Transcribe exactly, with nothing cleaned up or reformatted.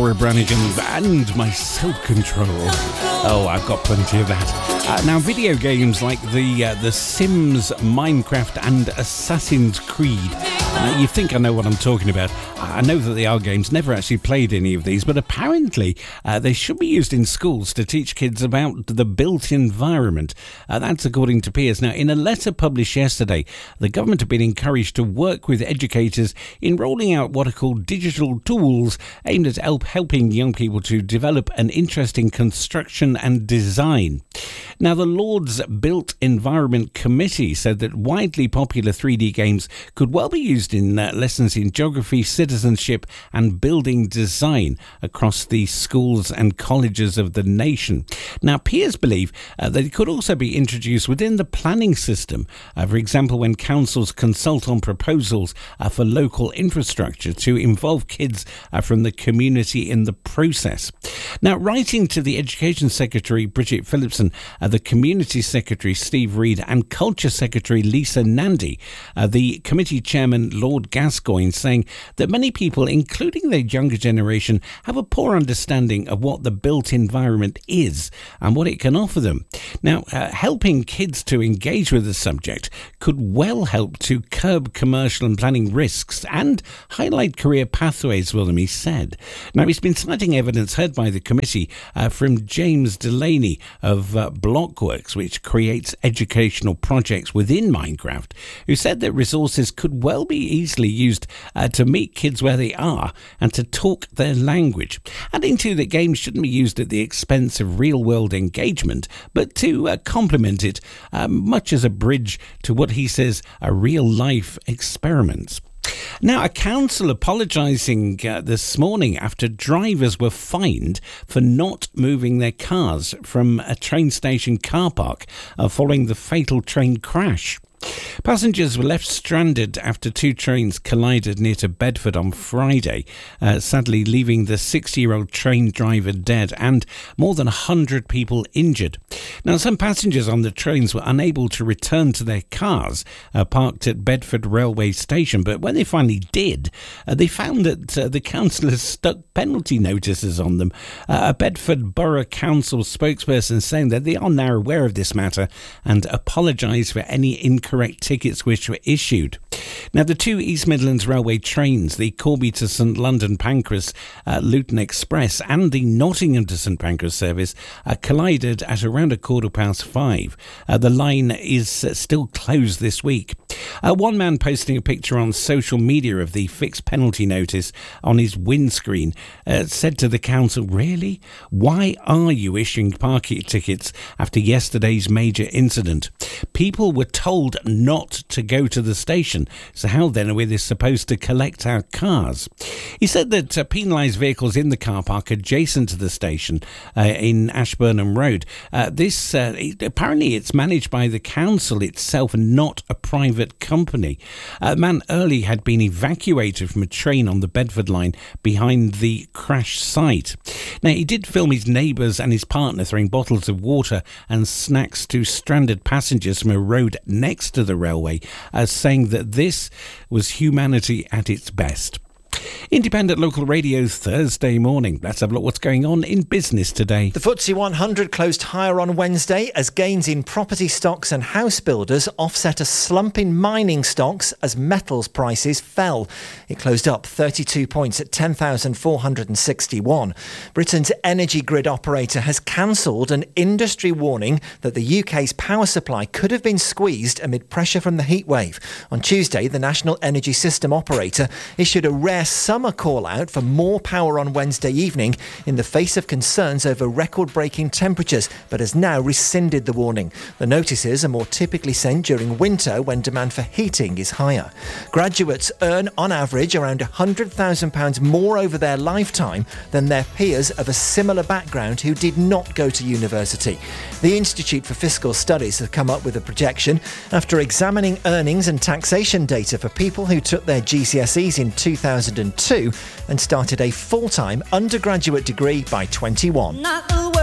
Laura Branigan and my self-control. Oh, I've got plenty of that. Uh, now, video games like the uh, The Sims, Minecraft and Assassin's Creed. Now, you think I know what I'm talking about. I know that they are games, never actually played any of these, but apparently uh, they should be used in schools to teach kids about the built environment. Uh, that's according to peers. Now, in a letter published yesterday, the government have been encouraged to work with educators in rolling out what are called digital tools aimed at help helping young people to develop an interest in construction and design. Now, the Lord's Built Environment Committee said that widely popular three D games could well be used in uh, lessons in geography, citizenship and building design across the schools and colleges of the nation. Now, peers believe uh, that it could also be introduced within the planning system, uh, for example, when councils consult on proposals uh, for local infrastructure to involve kids uh, from the community in the process. Now, writing to the Education Secretary, Bridget Phillipson, uh, the Community Secretary, Steve Reed, and Culture Secretary, Lisa Nandy, uh, the committee chairman, Lord Gascoigne, saying that many people, including the younger generation, have a poor understanding of what the built environment is and what it can offer them. Now, uh, helping kids to engage with the subject could well help to curb commercial and planning risks and highlight career pathways for them, he said. Now, he's been citing evidence heard by the committee uh, from James Delaney of uh, Blockworks, which creates educational projects within Minecraft, who said that resources could well be easily used uh, to meet kids where they are and to talk their language. Adding to that games shouldn't be used at the expense of real-world engagement, but to uh, complement it, uh, much as a bridge to what he says are real-life experiments. Now, a council apologising uh, this morning after drivers were fined for not moving their cars from a train station car park uh, following the fatal train crash. Passengers were left stranded after two trains collided near to Bedford on Friday, uh, sadly leaving the sixty-year-old train driver dead and more than one hundred people injured. Now, some passengers on the trains were unable to return to their cars uh, parked at Bedford Railway Station, but when they finally did, uh, they found that uh, the council has stuck penalty notices on them. Uh, a Bedford Borough Council spokesperson saying that they are now aware of this matter and apologise for any incorrect tickets which were issued. Now, the two East Midlands Railway trains, the Corby to St London Pancras uh, Luton Express and the Nottingham to St Pancras service, uh, collided at around a quarter past five. Uh, the line is uh, still closed this week. Uh, one man posting a picture on social media of the fixed penalty notice on his windscreen uh, said to the council, "Really? Why are you issuing parking tickets after yesterday's major incident? People were told not to go to the station, so how then are we supposed to collect our cars?" He said that uh, penalised vehicles in the car park adjacent to the station uh, in Ashburnham Road, uh, this uh, it, apparently it's managed by the council itself and not a private company. A man early had been evacuated from a train on the Bedford line behind the crash site. Now, he did film his neighbours and his partner throwing bottles of water and snacks to stranded passengers from a road next to the railway, as saying that this was humanity at its best. Independent Local Radio Thursday morning. Let's have a look what's going on in business today. The F T S E one hundred closed higher on Wednesday as gains in property stocks and house builders offset a slump in mining stocks as metals prices fell. It closed up thirty-two points at ten thousand four hundred sixty-one. Britain's energy grid operator has cancelled an industry warning that the U K's power supply could have been squeezed amid pressure from the heatwave. On Tuesday, the National Energy System operator issued a rare summer call-out for more power on Wednesday evening in the face of concerns over record-breaking temperatures, but has now rescinded the warning. The notices are more typically sent during winter when demand for heating is higher. Graduates earn on average around one hundred thousand pounds more over their lifetime than their peers of a similar background who did not go to university. The Institute for Fiscal Studies has come up with a projection after examining earnings and taxation data for people who took their G C S Es in two thousand two and started a full-time undergraduate degree by twenty-one.